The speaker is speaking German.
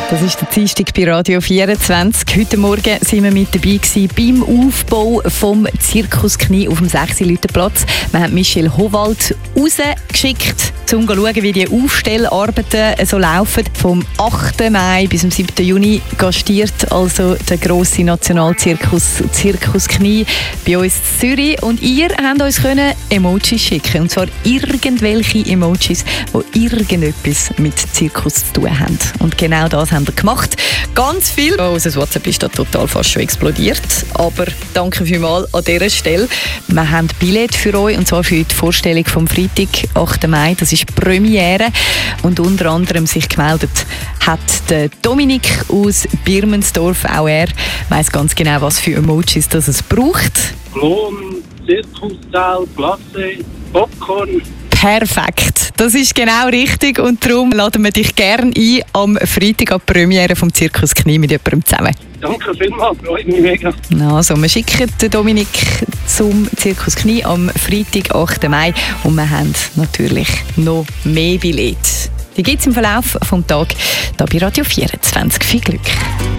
Das ist der Dienstag bei Radio 24. Heute Morgen sind wir mit dabei gewesen beim Aufbau vom Zirkus Knie auf dem 6-Liter-Platz. Wir haben Michelle Howald rausgeschickt, um zu schauen, wie die Aufstellarbeiten so laufen. Vom 8. Mai bis zum 7. Juni gastiert also der grosse Nationalzirkus Zirkus Knie bei uns in Zürich. Und ihr habt uns Emojis schicken. Und zwar irgendwelche Emojis, die irgendetwas mit Zirkus zu tun haben. Und genau das haben wir gemacht. Ganz viel. Unser WhatsApp ist da total fast schon explodiert. Aber danke vielmals an dieser Stelle. Wir haben Billett für euch, und zwar für die Vorstellung vom Freitag, 8. Mai. Das ist Premiere. Und unter anderem sich gemeldet hat der Dominik aus Birmensdorf. Auch er weiss ganz genau, was für Emojis das es braucht. Klon, Zirkuszelt, Glasse, Popcorn. Perfekt, das ist genau richtig und darum laden wir dich gerne ein am Freitag an die Premiere vom Zirkus Knie mit jemandem zusammen. Danke vielmals, freut mich mega. Also, wir schicken den Dominik zum Zirkus Knie am Freitag, 8. Mai und wir haben natürlich noch mehr Billette. Die gibt es im Verlauf des Tages hier bei Radio 24. Viel Glück!